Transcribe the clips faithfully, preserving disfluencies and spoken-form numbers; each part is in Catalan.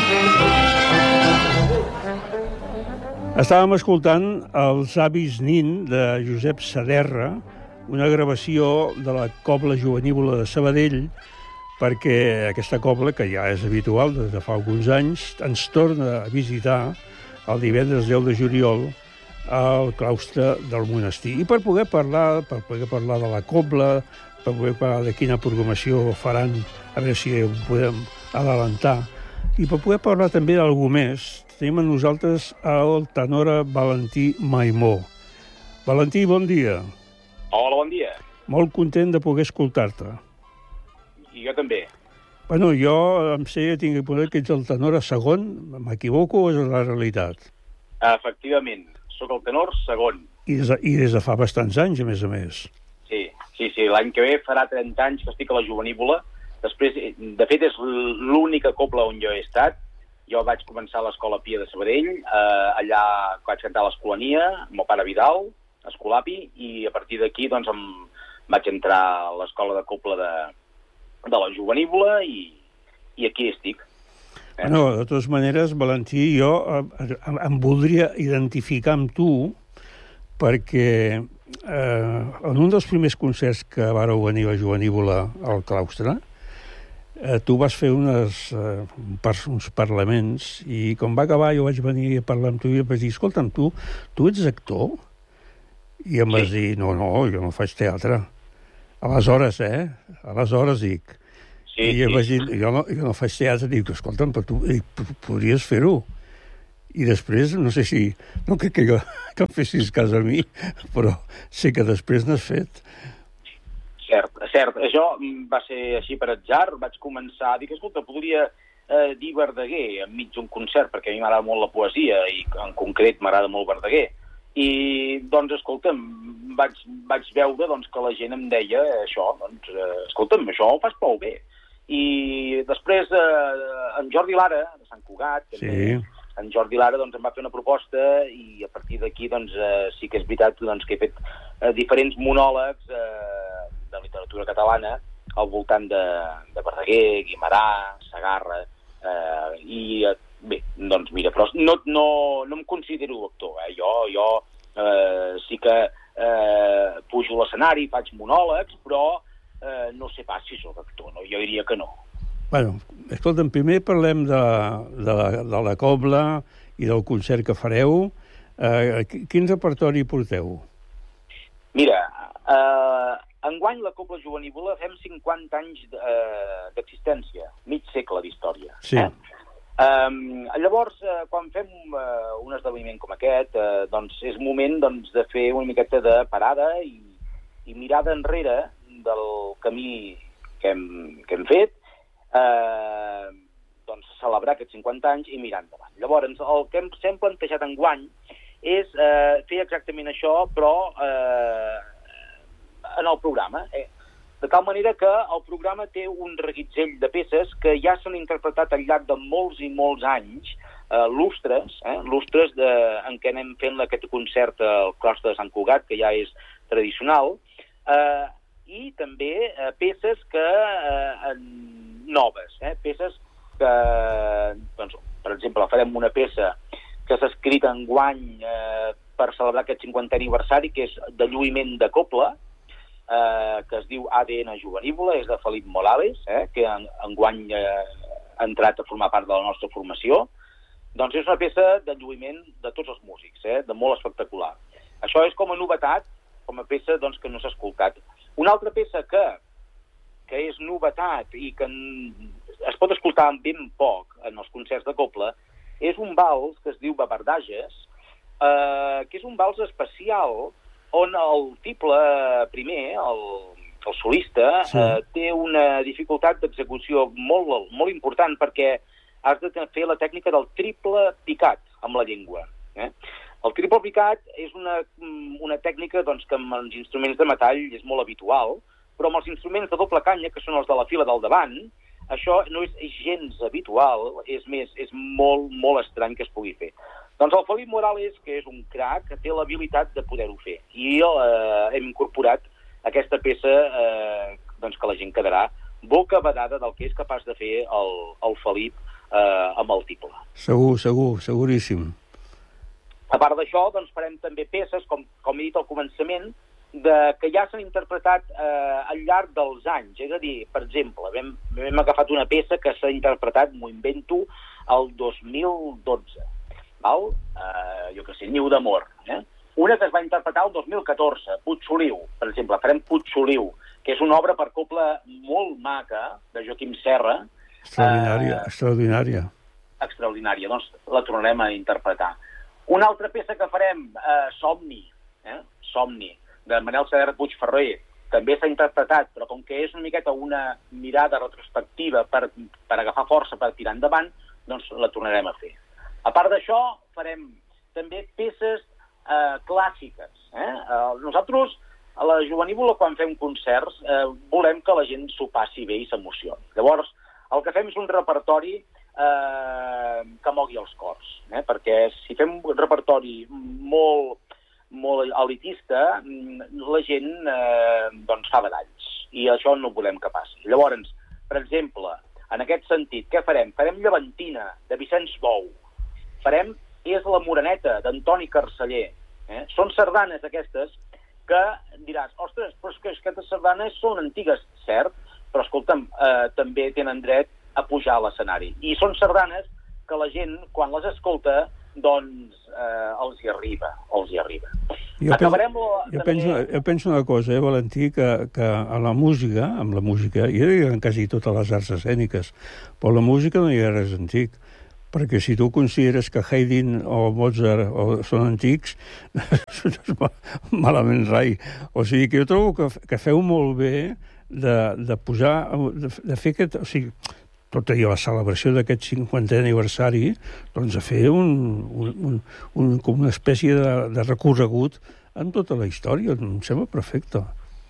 Estàvem escoltant els avis Nin de Josep Saderra, una gravació de la Cobla Jovenívola de Sabadell, perquè aquesta cobla, que ja és habitual des de fa alguns anys, ens torna a visitar el divendres deu de juliol al claustre del monestir. I per poder parlar, per poder parlar de la cobla, per poder parlar de quina programació faran, a veure si ho podem adelantar, i per poder parlar també d'algú més, tenim a nosaltres el tenora Valentí Maimó. Valentí, bon dia. Hola, bon dia. Molt content de poder escoltar-te. I jo també. Bueno, jo em sé, tinc que poder que ets el tenor segon, m'equivoco o és la realitat? Efectivament, sóc el tenor segon. I des, de, I des de fa bastants anys, a més a més. Sí, sí, sí, l'any que ve farà trenta anys que estic a la Jovenívola. Després, de fet, és l'única cobla on jo he estat. Jo vaig començar a l'Escola Pia de Sabadell, eh, allà vaig cantar a l'Escolania, amb el pare Vidal, Escolapi, i a partir d'aquí doncs, em vaig entrar a l'Escola de Cobla de, de la Jovenívola i, i aquí estic. Eh? Bueno, de totes maneres, Valentí, jo eh, em voldria identificar amb tu perquè eh, en un dels primers concerts que vareu venir a la Jovenívola al claustre, Eh, tu vas fer unes, eh, par uns parlaments i quan va acabar jo vaig venir a parlar amb tu i em vaig dir, escolta'm, tu, tu ets actor? I em vas sí. dir, no, no, jo no faig teatre. Aleshores, eh? Aleshores dic. Sí, I em sí. vaig dir, jo no, jo no faig teatre. Dic, escolta'm, però tu dic, podries fer-ho. I després, no sé si... No crec que, jo, que em fessis cas a mi, però sé que després n'has fet. Cert, cert. Això va ser així per atzar. Vaig començar a dir que, escolta, podria eh, dir Verdaguer enmig d'un concert, perquè a mi m'agrada molt la poesia i en concret m'agrada molt Verdaguer. I, doncs, escolta'm, vaig, vaig veure doncs, que la gent em deia això, doncs, eh, escolta'm, això ho fas prou bé. I després eh, en Jordi Lara, de Sant Cugat, també, Sí. en Jordi Lara doncs, em va fer una proposta i a partir d'aquí doncs, eh, sí que és veritat doncs, que he fet eh, diferents monòlegs eh, de literatura catalana al voltant de, de Verdaguer, Guimerà, Segarra, eh, i eh, bé, doncs mira, però no, no, no em considero actor, eh? jo, jo eh, sí que eh, pujo a l'escenari, faig monòlegs, però eh, no sé pas si sóc actor, no? Jo diria que no. Bueno, escolta'm, primer parlem de, de, la, de la cobla i del concert que fareu. Eh, quin repertori porteu? Mira, eh, enguany la Cobla Jovenívola fem cinquanta anys d'existència, mig segle d'història. Sí. Eh? Um, llavors, uh, quan fem uh, un esdeveniment com aquest, uh, doncs és moment doncs, de fer una miqueta de parada i, i mirada enrere del camí que hem, que hem fet, uh, doncs celebrar aquests cinquanta anys i mirar endavant. Llavors, el que hem, hem plantejat enguany és uh, fer exactament això, però uh, en el programa, eh? De tal manera que el programa té un reguitzell de peces que ja s'han interpretat al llarg de molts i molts anys, eh, lustres, eh, lustres de, en què anem fent aquest concert al claustre de Sant Cugat, que ja és tradicional, eh, i també eh, peces que eh, noves, eh, peces que, doncs, per exemple, farem una peça que s'ha escrit enguany eh, per celebrar aquest cinquantè aniversari, que és de lluïment de cobla, Eh, que es diu A D N Jovenívola, és de Felip Morales, eh, que en, enguany eh, ha entrat a formar part de la nostra formació. Doncs és una peça de lluïment de tots els músics, eh, de molt espectacular. Això és com a novetat, com a peça doncs, que no s'ha escoltat. Una altra peça que, que és novetat i que es pot escoltar ben poc en els concerts de cobla és un vals que es diu Babardages, eh, que és un vals especial on el tiple primer, el, el solista, sí. eh, té una dificultat d'execució molt, molt important perquè has de fer la tècnica del triple picat amb la llengua. Eh? El triple picat és una, una tècnica doncs, que amb els instruments de metall és molt habitual, però amb els instruments de doble canya, que són els de la fila del davant, això no és gens habitual, és més, és molt, molt estrany que es pugui fer. Doncs el Felip Morales, que és un crac, té l'habilitat de poder-ho fer. I eh, hem incorporat aquesta peça eh, doncs que la gent quedarà boca badada del que és capaç de fer el, el Felip eh, amb el tiple. Segur, segur, seguríssim. A part d'això, doncs farem també peces, com, com he dit al començament, de, que ja s'han interpretat eh, al llarg dels anys. És a dir, per exemple, vam, vam agafat una peça que s'ha interpretat, m'ho invento, el dos mil dotze. Val? Eh, jo què sé, Niu d'amor. Eh? Una que es va interpretar el dos mil catorze, Puig-Soliu, per exemple. Farem Puig-Soliu, que és una obra per cobla molt maca, de Joaquim Serra. Extraordinària, eh, extraordinària. Extraordinària, doncs la tornarem a interpretar. Una altra peça que farem, eh, Somni, eh? Somni, de Manel Sader Puigferrer, també s'ha interpretat, però com que és una miqueta una mirada retrospectiva per, per agafar força, per tirar endavant, doncs la tornarem a fer. A part d'això, farem també peces eh, clàssiques. Eh? Eh, nosaltres, a la Jovenívola, quan fem concerts, eh, volem que la gent s'ho passi bé i s'emocioni. Llavors, el que fem és un repertori Eh, que mogui els cors, eh? Perquè si fem un repertori molt, molt elitista, la gent eh, doncs fa badalls, i això no volem que passi. Llavors, per exemple, en aquest sentit, què farem? Farem Llevantina, de Vicenç Bou. Farem És la Moreneta, d'Antoni Carceller. Eh? Són sardanes aquestes que diràs, ostres, però és que aquestes sardanes són antigues, cert, però escolta'm, eh, també tenen dret a pujar a l'escenari. I són sardanes que la gent, quan les escolta, doncs eh, els hi arriba, els hi arriba. Jo, Acabarem penso, la, jo, també... penso, jo penso una cosa, eh, Valentí, que, que a la música, amb la música, i en quasi totes les arts escèniques, però la música no hi ha res antic, perquè si tu consideres que Haydn o Mozart o són antics, no és malament rai. O sigui que jo trobo que, que feu molt bé de, de posar, de, de fer aquest... O sigui, tot allò, la celebració d'aquest cinquantè aniversari, doncs a fer un, un, un, un, com una espècie de, de recorregut en tota la història. Em sembla perfecte.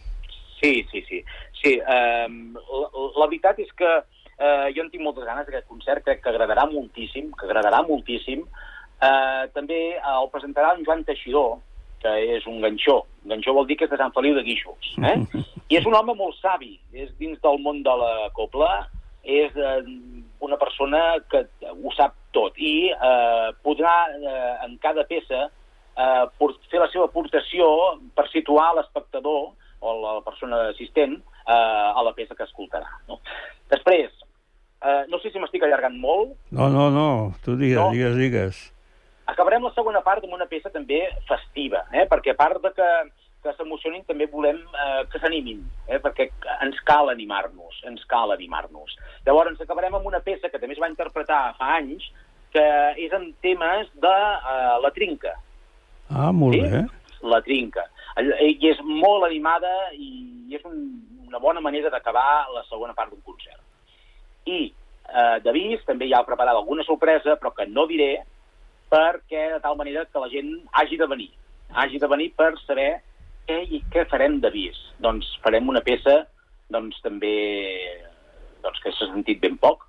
Sí, sí, sí. sí eh, la, la veritat és que eh, jo en tinc moltes ganes d'aquest concert, crec que agradarà moltíssim, que agradarà moltíssim. Eh, també el presentarà en Joan Teixidor, que és un ganxó. Ganxó vol dir que és de Sant Feliu de Guíxols. Eh? I és un home molt savi, és dins del món de la cobla, és eh, una persona que ho sap tot i eh, podrà eh, en cada peça eh, fer la seva aportació per situar l'espectador o la persona assistent eh, a la peça que escoltarà. No? Després, eh, no sé si m'estic allargant molt. No, no, no, tu digues, no? digues, digues. Acabarem la segona part amb una peça també festiva, eh? Perquè a part de que que s'emocionin, també volem eh, que s'animin, eh, perquè ens cal animar-nos, ens cal animar-nos. Llavors, ens acabarem amb una peça que també es va interpretar fa anys, que és en temes de eh, la trinca. Ah, molt sí? bé. La trinca. I és molt animada i és un, una bona manera d'acabar la segona part d'un concert. I eh, d'avís també ja ha preparat alguna sorpresa, però que no diré, perquè de tal manera que la gent hagi de venir. Hagi de venir per saber i què farem d'avís? Doncs farem una peça doncs, també doncs, que s'ha sentit ben poc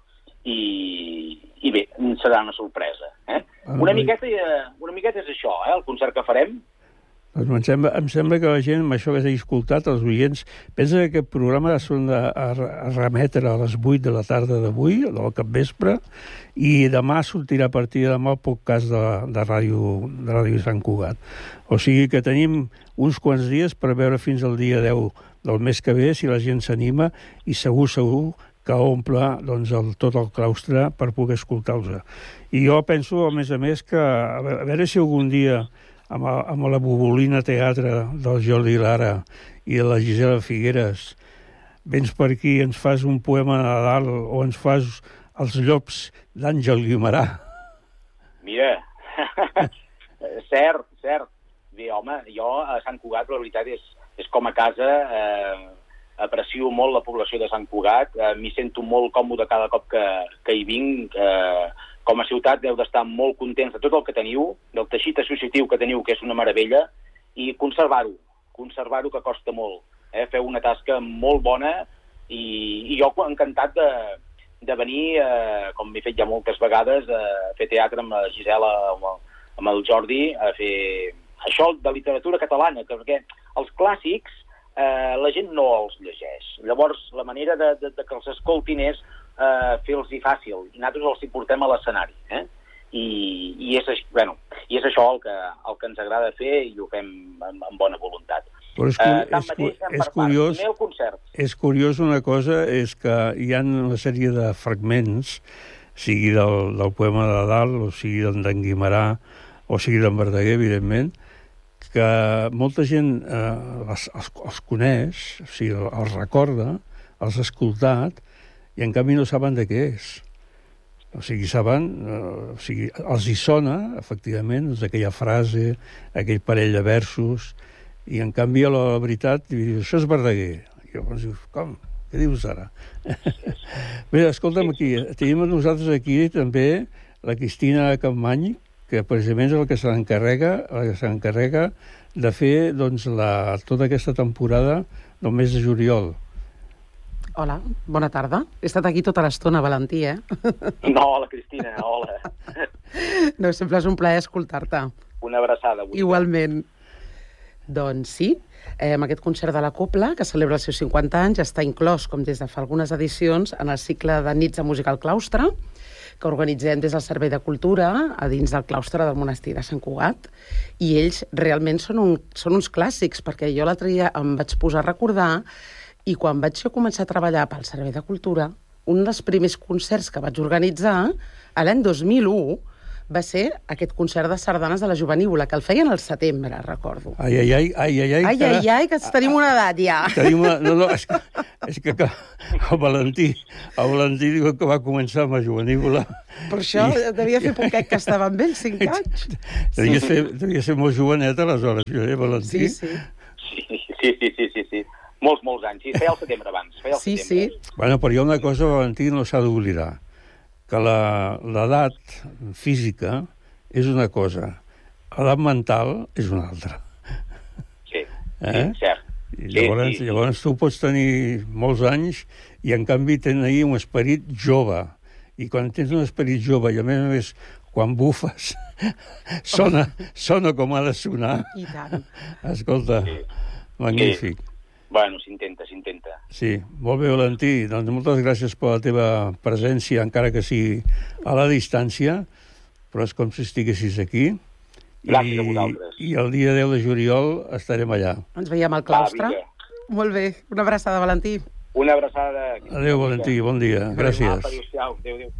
i, i bé, serà una sorpresa. Eh? Una, miqueta, una miqueta és això, eh, el concert que farem. Doncs em sembla, em sembla que la gent, amb això que s'ha escoltat, els oients, pensa que aquest programa s'ha de a, a remetre a les vuit de la tarda d'avui, del capvespre, i demà sortirà a partir de demà el podcast de, de, ràdio, de Ràdio Sant Cugat. O sigui que tenim uns quants dies per veure fins al dia deu del mes que ve si la gent s'anima i segur, segur que omple doncs, el, tot el claustre per poder escoltar-los. I jo penso, a més a més, que a veure si algun dia amb, amb la Bobolina Teatre del Jordi Lara i de la Gisela Figueres vens per aquí i ens fas un poema a Nadal o ens fas els llops d'Àngel Guimerà. Mira, cert, cert. Bé, home, jo a Sant Cugat, la veritat, és, és com a casa, eh, aprecio molt la població de Sant Cugat, eh, m'hi sento molt còmode cada cop que, que hi vinc, eh, com a ciutat deu d'estar molt contents de tot el que teniu, del teixit associatiu que teniu, que és una meravella, i conservar-ho, conservar-ho que costa molt. Eh? Feu una tasca molt bona i, i jo encantat de, de venir, eh, com m'he fet ja moltes vegades, a fer teatre amb la Gisela, amb el, amb el Jordi, a fer això de literatura catalana, que, perquè els clàssics eh, la gent no els llegeix. Llavors, la manera de, de, de que els escoltin és eh, fer-los-hi fàcil, i nosaltres els hi portem a l'escenari, eh? I, i, és, bueno, i és això el que, el que ens agrada fer i ho fem amb, amb bona voluntat. Però és, uh, és, és, curiós, és curiós una cosa, és que hi ha una sèrie de fragments, sigui del, del poema de Dalt, o sigui d'en Guimerà, o sigui d'en Verdaguer, evidentment, que molta gent eh, els, els, els coneix, o sigui, els recorda, els ha escoltat, i en canvi no saben de què és. O sigui, saben, eh, o sigui, els hi sona, efectivament, doncs, aquella frase, aquell parell de versos, i en canvi, a la veritat, dius, això és Verdaguer. I llavors dius, com? Què dius ara? Bé, escolta'm, aquí, tenim a nosaltres aquí també la Cristina Campmany, que precisament és el que se l'encarrega, el que se l'encarrega de fer doncs, la, tota aquesta temporada del mes de juliol. Hola, bona tarda. He estat aquí tota l'estona, Valentí, eh? No, hola, Cristina, hola. No, sempre és un plaer escoltar-te. Una abraçada avui. Igualment. Doncs sí, eh, amb aquest concert de la Copla, que celebra els seus cinquanta anys, està inclòs, com des de fa algunes edicions, en el cicle de nits de música al claustre, que organitzem des del Servei de Cultura a dins del claustre del monestir de Sant Cugat, i ells realment són, un, són uns clàssics, perquè jo l'altre dia em vaig posar a recordar, i quan vaig començar a treballar pel Servei de Cultura, un dels primers concerts que vaig organitzar, a l'any dos mil u, va ser aquest concert de sardanes de la Jovenívola, que el feien al setembre, recordo. Ai, ai, ai, ai, ai, ai, ai, que... ai, ai, que tenim una edat ja. Tenim una... No, no, és que, és que, que el Valentí, el Valentí diu que va començar amb la Jovenívola. Per això i... devia fer poquet que estava amb ell, cinc anys. Devia, sí. ser, devia ser molt jovenet aleshores, jo, eh, Valentí? Sí, sí. Sí, sí, sí, sí, sí, sí. Molts, molts anys. Sí, feia el setembre abans. Feia el sí, setembre. sí. Bueno, però hi ha una cosa, Valentí, no s'ha d'oblidar, que l'edat física és una cosa, l'edat mental és una altra. Sí, eh? sí, cert. I llavors, sí, sí, llavors tu pots tenir molts anys i en canvi tenir un esperit jove. I quan tens un esperit jove i a més a més quan bufes sona, sona com ha de sonar. I tant. Escolta, sí. Magnífic. Sí. Bueno, s'intenta, s'intenta. Sí, molt bé, Valentí. Doncs moltes gràcies per la teva presència, encara que sigui a la distància, però és com si estiguessis aquí. Gràcies I, a vosaltres. I el dia deu de juliol estarem allà. Ens veiem al claustre. Va, molt bé. Una abraçada, Valentí. Una abraçada. Adéu, Valentí. Bon dia. Gràcies. Apa, adéu-siau. Adéu, adéu.